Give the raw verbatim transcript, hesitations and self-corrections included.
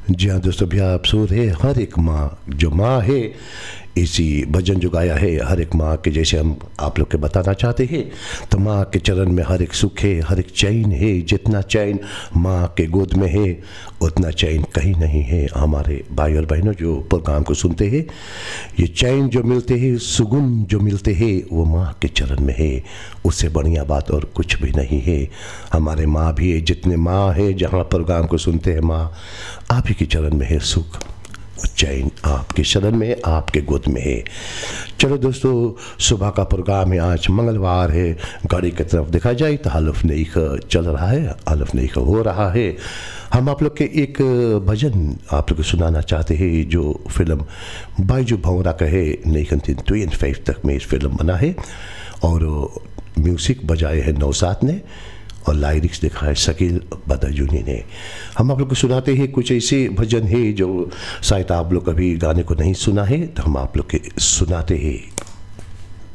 जी हाँ दोस्तों, भी आप सुन रहे हैं हर एक माँ जो माँ है, इसी भजन जो गाया है हर एक माँ के जैसे हम आप लोग के बताना चाहते हैं। तो माँ के चरण में हर एक सुख है, हर एक चैन है। जितना चैन माँ के गोद में है उतना चैन कहीं नहीं है। हमारे भाई और बहनों जो प्रोग्राम को सुनते हैं, ये चैन जो मिलते हैं, सुकून जो मिलते हैं, वो माँ के चरण में है। उससे बढ़िया बात और कुछ भी नहीं है। हमारे माँ भी है, जितने माँ है जहाँ प्रोग्राम को सुनते हैं, माँ आप ही के चरण में है सुख, चैन आपके शरण में, आपके गोद में है। चलो दोस्तों, सुबह का प्रोग्राम है, आज मंगलवार है। गाड़ी की तरफ देखा जाए तो हलफ नहीं चल रहा है, हलफ नहीं हो रहा है। हम आप लोग के एक भजन आप लोग को सुनाना चाहते हैं जो फिल्म बाइजू भंवरा का है। नाइनटीन ट्वेंटी फाइव तक में इस फिल्म बना है और म्यूज़िक बजाए है नौशाद ने और लाइरिक्स लिखा है शकील बदायूनी ने। हम आप लोग को सुनाते हैं कुछ ऐसे भजन है जो शायद आप लोग कभी गाने को नहीं सुना है, तो हम आप लोग के सुनाते हैं।